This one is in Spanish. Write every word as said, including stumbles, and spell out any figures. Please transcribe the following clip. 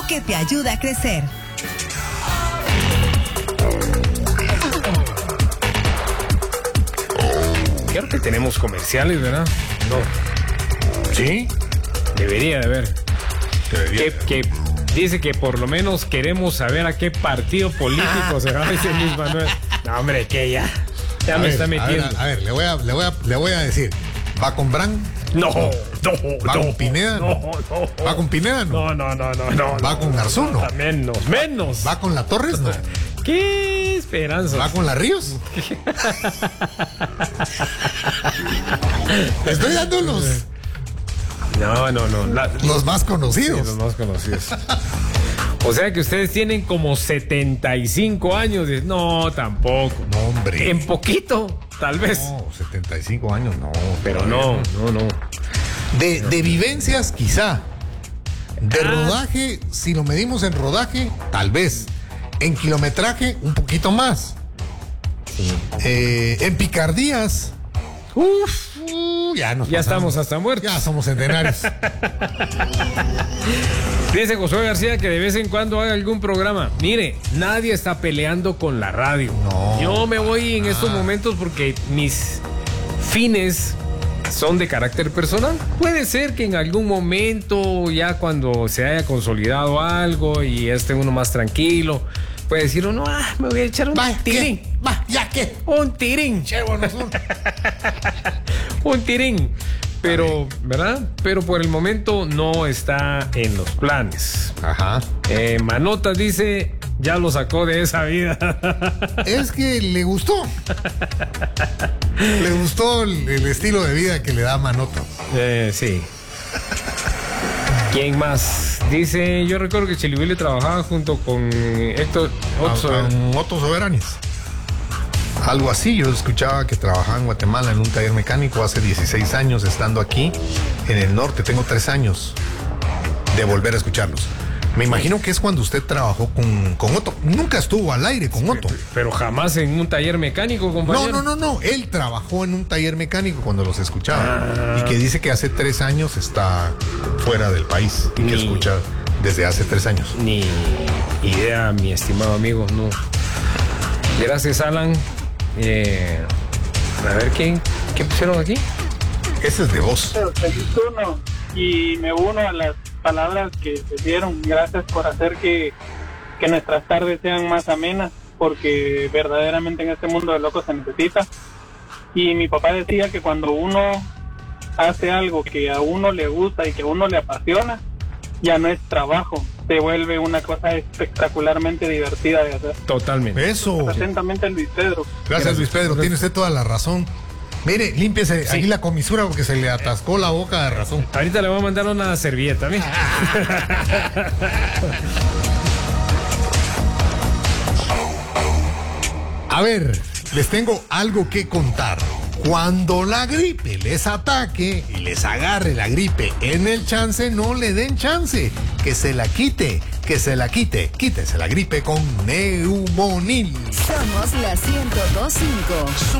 que te ayuda a crecer. Creo que tenemos comerciales, ¿verdad? No. ¿Sí? Debería de haber. Debería. Que, que dice que por lo menos queremos saber a qué partido político se va a decir Luis Manuel. No, hombre, que ya. Ya A me ver, está a ver, metiendo. A ver, le voy a, le voy a, le voy a decir. ¿Va con Bran? No, no, ¿Va no. con Pineda? No, no. ¿Va con Pineda? No. No, no, no, no, no. ¿Va con Garzón? No. Menos, menos. ¿Va con la Torres? No. ¿Qué esperanza? ¿Va con la Ríos? Estoy dando los, No, no, no. La- los más Sí, conocidos. los más conocidos. O sea que ustedes tienen como setenta y cinco años. No, tampoco. No, hombre. En poquito, tal vez. No, setenta y cinco años, no. Pero no, no, no. De, de vivencias, quizá. De Ah. rodaje, si lo medimos en rodaje, tal vez. En kilometraje, un poquito más. Eh, en picardías, Uf, uh, ya nos ya pasamos. estamos hasta muertos. Ya somos centenarios. Dice Josué García que de vez en cuando haga algún programa. Mire, nadie está peleando con la radio. No. Yo me voy en Ah. estos momentos porque mis fines son de carácter personal. Puede ser que en algún momento, ya cuando se haya consolidado algo y esté uno más tranquilo, puede decir uno, ah, me voy a echar un Va, tirín. ¿qué? Va, ya qué. Un tirín. Chévonos, un- Un tirín. Pero, ¿verdad? Pero por el momento no está en los planes. Ajá. Eh, Manotas dice, ya lo sacó de esa vida. Es que le gustó. Le gustó el, el estilo de vida que le da Manota. eh, sí. ¿Quién más? Dice, yo recuerdo que Chilibili trabajaba junto con Héctor Otso. Con Otto Soberanis. Algo así, yo escuchaba que trabajaba en Guatemala en un taller mecánico hace dieciséis años, estando aquí en el norte. Tengo tres años de volver a escucharlos. Me imagino que es cuando usted trabajó con, con Otto. Nunca estuvo al aire con Otto. Pero jamás en un taller mecánico, No, compañero. no, no, no. Él trabajó en un taller mecánico cuando los escuchaba. Ah. Y que dice que hace tres años está fuera del país. Y que Ni- escucha desde hace tres años. Ni idea, mi estimado amigo, no. Gracias, Alan. Eh, a ver, ¿quién, ¿qué pusieron aquí? Ese es de voz. Pero feliz uno y me uno a las palabras que se dieron. Gracias por hacer que, que nuestras tardes sean más amenas, porque verdaderamente en este mundo de locos se necesita. Y mi papá decía que cuando uno hace algo que a uno le gusta y que a uno le apasiona, ya no es trabajo, se vuelve una cosa espectacularmente divertida de hacer. Totalmente. Eso. Atentamente, Luis Pedro. Gracias, Luis Pedro. Tiene usted toda la razón. Mire, límpiese Sí. ahí la comisura porque se le atascó la boca de razón. Ahorita le voy a mandar una servilleta, mira. A ver, les tengo algo que contar. Cuando la gripe les ataque y les agarre la gripe en el chance, no le den chance. Que se la quite, que se la quite. Quítese la gripe con Neumonil. Somos la ciento dos punto cinco.